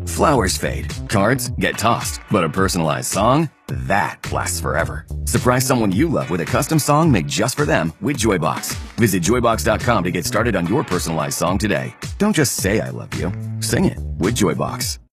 Flowers fade, cards get tossed, but a personalized song? That lasts forever. Surprise someone you love with a custom song made just for them with Joybox. Visit Joybox.com to get started on your personalized song today. Don't just say I love you. Sing it with Joybox.